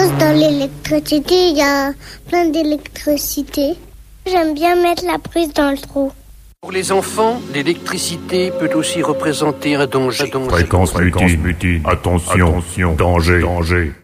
prise dans l'électricité, il y a plein d'électricité. J'aime bien mettre la prise dans le trou. Pour les enfants, l'électricité peut aussi représenter un danger. Fréquence mutine. Attention, danger.